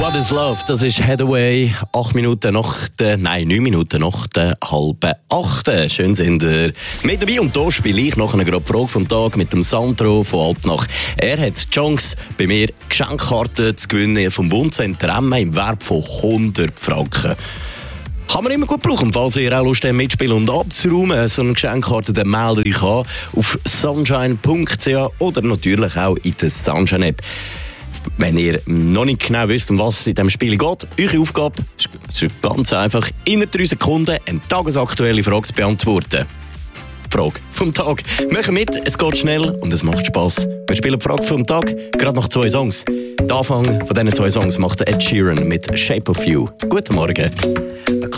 What is Love? Das ist Hathaway. 9 Minuten nach der 7:30. Schön sind ihr mit dabei. Und hier spiele ich nachher gerade die Frage vom Tag mit dem Sandro von Altnach. Er hat die Chance, bei mir Geschenkkarten zu gewinnen vom Wohncenter Emmen im Wert von 100 Franken. Kann man immer gut brauchen, falls ihr auch Lust habt mitspielen und abzuräumen. So eine Geschenkkarte, dann meldet euch an auf sunshine.ch oder natürlich auch in der Sunshine-App. Wenn ihr noch nicht genau wisst, um was es in diesem Spiel geht, eure Aufgabe ist ganz einfach, in 3 Sekunden eine tagesaktuelle Frage zu beantworten. Frage vom Tag. Machen mit, es geht schnell und es macht Spass. Wir spielen die Frage vom Tag, gerade nach 2 Songs. Den Anfang von diesen 2 Songs macht Ed Sheeran mit Shape of You. Guten Morgen.